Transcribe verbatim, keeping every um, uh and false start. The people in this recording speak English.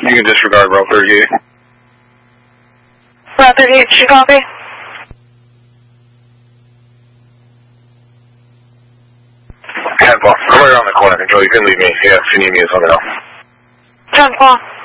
You can disregard Route thirty-eight. Route thirty-eight, should copy? ten four. I'm right around the corner, Control. You can leave me. Yeah, if you need me, just let me know. ten four.